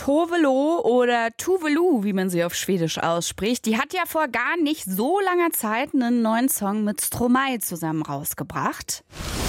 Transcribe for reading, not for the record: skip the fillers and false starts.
Tove Lo oder Tove Lo, wie man sie auf Schwedisch ausspricht, die hat ja vor gar nicht so langer Zeit einen neuen Song mit Stromae zusammen rausgebracht.